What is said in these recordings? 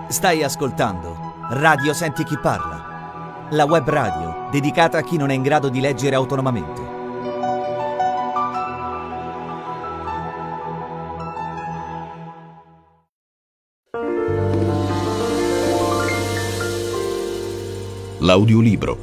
Stai ascoltando Radio Senti Chi Parla, la web radio dedicata a chi non è in grado di leggere autonomamente. L'audiolibro.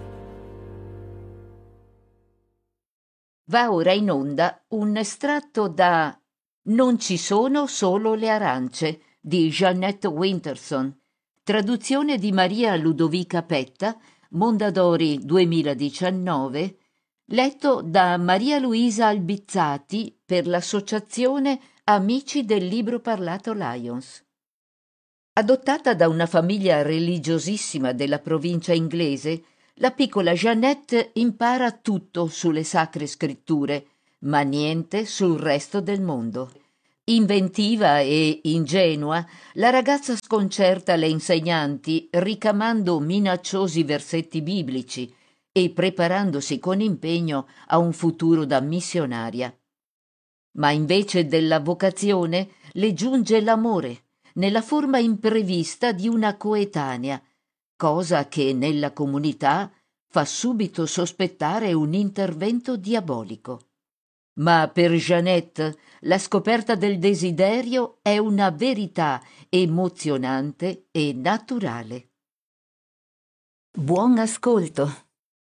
Va ora in onda un estratto da Non ci sono solo le arance di Jeanette Winterson, traduzione di Maria Ludovica Petta, Mondadori 2019, letto da Maria Luisa Albizzati per l'associazione Amici del Libro Parlato Lions. Adottata da una famiglia religiosissima della provincia inglese, la piccola Jeanette impara tutto sulle sacre scritture, ma niente sul resto del mondo. Inventiva e ingenua, la ragazza sconcerta le insegnanti ricamando minacciosi versetti biblici e preparandosi con impegno a un futuro da missionaria. Ma invece della vocazione le giunge l'amore, nella forma imprevista di una coetanea, cosa che nella comunità fa subito sospettare un intervento diabolico. Ma per Jeanette la scoperta del desiderio è una verità emozionante e naturale. Buon ascolto.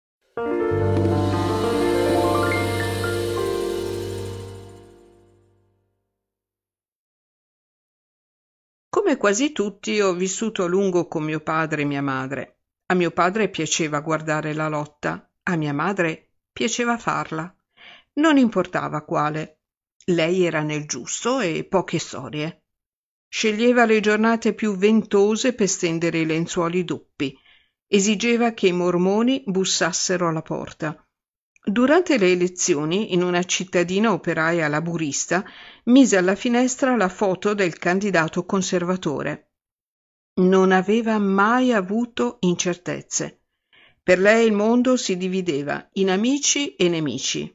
Come quasi tutti ho vissuto a lungo con mio padre e mia madre. A mio padre piaceva guardare la lotta, a mia madre piaceva farla. Non importava quale. Lei era nel giusto e poche storie. Sceglieva le giornate più ventose per stendere i lenzuoli doppi. Esigeva che i mormoni bussassero alla porta. Durante le elezioni, in una cittadina operaia laburista, mise alla finestra la foto del candidato conservatore. Non aveva mai avuto incertezze. Per lei il mondo si divideva in amici e nemici.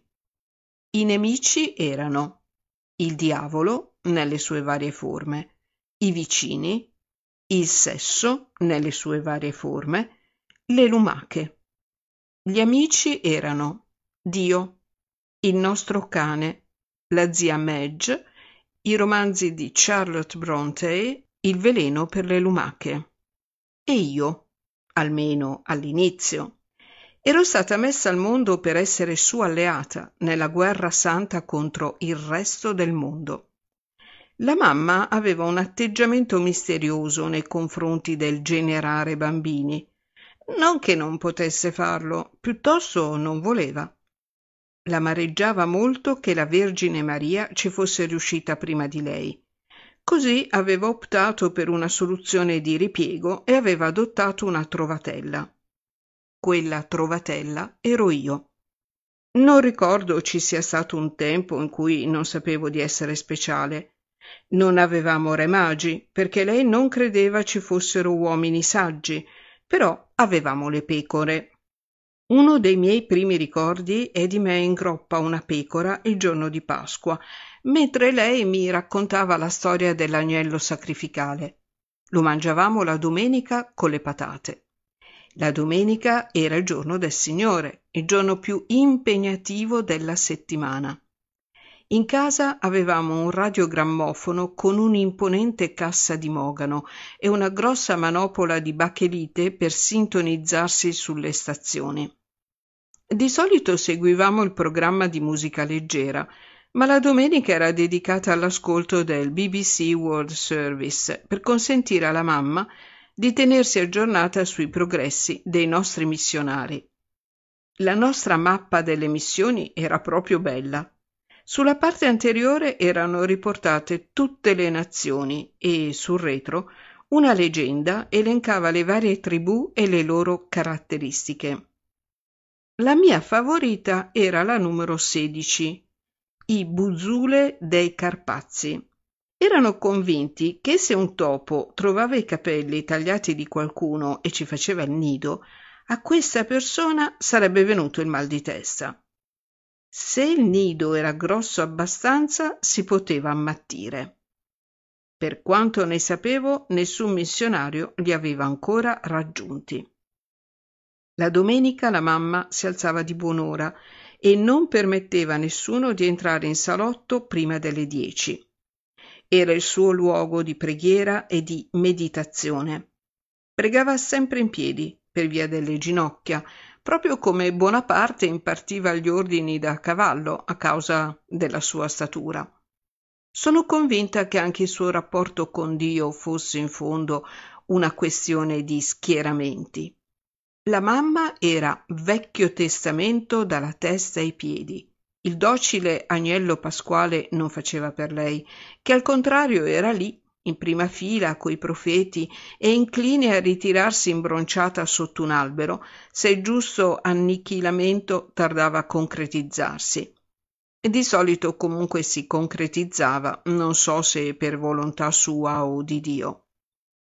I nemici erano il diavolo nelle sue varie forme, i vicini, il sesso nelle sue varie forme, le lumache. Gli amici erano Dio, il nostro cane, la zia Madge, i romanzi di Charlotte Brontë, il veleno per le lumache. E io, almeno all'inizio, ero stata messa al mondo per essere sua alleata nella guerra santa contro il resto del mondo. La mamma aveva un atteggiamento misterioso nei confronti del generare bambini. Non che non potesse farlo, piuttosto non voleva. L'amareggiava molto che la Vergine Maria ci fosse riuscita prima di lei. Così aveva optato per una soluzione di ripiego e aveva adottato una trovatella. Quella trovatella ero io. Non ricordo ci sia stato un tempo in cui non sapevo di essere speciale. Non avevamo re magi, perché lei non credeva ci fossero uomini saggi, però avevamo le pecore. Uno dei miei primi ricordi è di me in groppa a una pecora il giorno di Pasqua, mentre lei mi raccontava la storia dell'agnello sacrificale. Lo mangiavamo la domenica con le patate. La domenica era il giorno del Signore, il giorno più impegnativo della settimana. In casa avevamo un radiogrammofono con un'imponente cassa di mogano e una grossa manopola di bachelite per sintonizzarsi sulle stazioni. Di solito seguivamo il programma di musica leggera, ma la domenica era dedicata all'ascolto del BBC World Service per consentire alla mamma di tenersi aggiornata sui progressi dei nostri missionari. La nostra mappa delle missioni era proprio bella. Sulla parte anteriore erano riportate tutte le nazioni e, sul retro, una leggenda elencava le varie tribù e le loro caratteristiche. La mia favorita era la numero 16, i Buzule dei Carpazi. Erano convinti che se un topo trovava i capelli tagliati di qualcuno e ci faceva il nido, a questa persona sarebbe venuto il mal di testa. Se il nido era grosso abbastanza, si poteva ammattire. Per quanto ne sapevo, nessun missionario li aveva ancora raggiunti. La domenica la mamma si alzava di buon'ora e non permetteva a nessuno di entrare in salotto prima delle 10. Era il suo luogo di preghiera e di meditazione. Pregava sempre in piedi, per via delle ginocchia, proprio come Bonaparte impartiva gli ordini da cavallo a causa della sua statura. Sono convinta che anche il suo rapporto con Dio fosse in fondo una questione di schieramenti. La mamma era Vecchio Testamento dalla testa ai piedi. Il docile agnello pasquale non faceva per lei, che al contrario era lì, in prima fila coi profeti e incline a ritirarsi imbronciata sotto un albero, se il giusto annichilamento tardava a concretizzarsi. E di solito comunque si concretizzava, non so se per volontà sua o di Dio.